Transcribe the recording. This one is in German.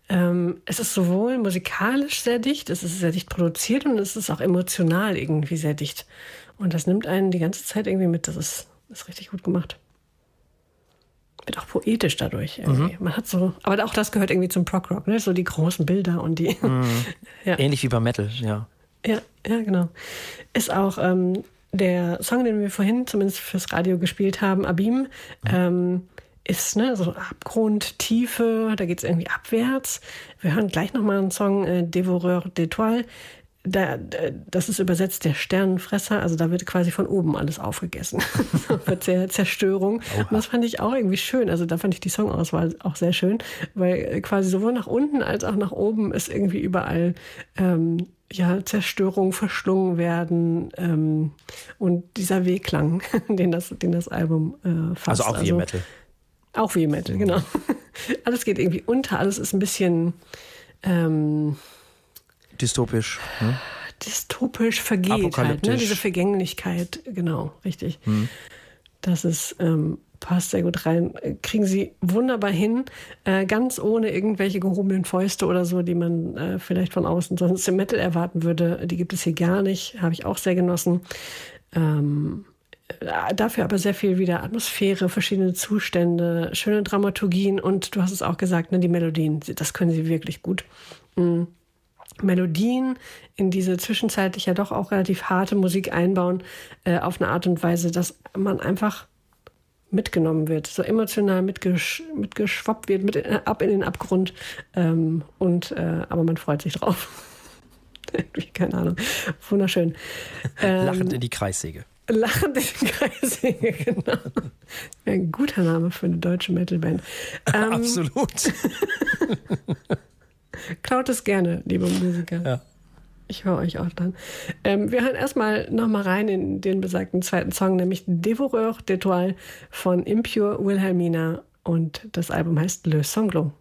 Es ist sowohl musikalisch sehr dicht, es ist sehr dicht produziert und es ist auch emotional irgendwie sehr dicht. Und das nimmt einen die ganze Zeit irgendwie mit. Das ist richtig gut gemacht. Wird auch poetisch dadurch irgendwie. Man hat so, aber auch das gehört irgendwie zum Prog-Rock, ne? So die großen Bilder und die. Ja. Ähnlich wie beim Metal, ja. Ja, genau. Ist auch der Song, den wir vorhin zumindest fürs Radio gespielt haben, Abîme, ist so Abgrund, Tiefe, da geht es irgendwie abwärts. Wir hören gleich nochmal einen Song, Dévoreur d'étoiles. Das ist übersetzt der Sternenfresser, also da wird quasi von oben alles aufgegessen. Wird sehr Zerstörung. Oha. Und das fand ich auch irgendwie schön. Also da fand ich die Songauswahl auch sehr schön, weil quasi sowohl nach unten als auch nach oben ist irgendwie überall Zerstörung, verschlungen werden und dieser Wehklang, den das Album fasst. Also auch wie im Metal. Auch wie im Metal, genau. Alles geht irgendwie unter, alles ist ein bisschen dystopisch. Ne? Dystopisch vergeht halt, ne? Diese Vergänglichkeit, genau, richtig. Das ist, passt sehr gut rein. Kriegen sie wunderbar hin, ganz ohne irgendwelche gehobenen Fäuste oder so, die man vielleicht von außen sonst im Metal erwarten würde. Die gibt es hier gar nicht, habe ich auch sehr genossen. Dafür aber sehr viel wieder Atmosphäre, verschiedene Zustände, schöne Dramaturgien und du hast es auch gesagt, ne, die Melodien, das können sie wirklich gut. Melodien in diese zwischenzeitlich ja doch auch relativ harte Musik einbauen, auf eine Art und Weise, dass man einfach mitgenommen wird, so emotional mitgeschwappt wird, ab in den Abgrund aber man freut sich drauf. Keine Ahnung. Wunderschön. Lachend in die Kreissäge. Lachend in die Kreissäge, genau. Ein guter Name für eine deutsche Metalband. Absolut. Klaut es gerne, liebe Musiker. Ja. Ich höre euch auch dann. Wir hören erstmal nochmal rein in den besagten zweiten Song, nämlich Dévoreur d'étoiles von Impure Wilhelmina und das Album heißt Le Sanglot.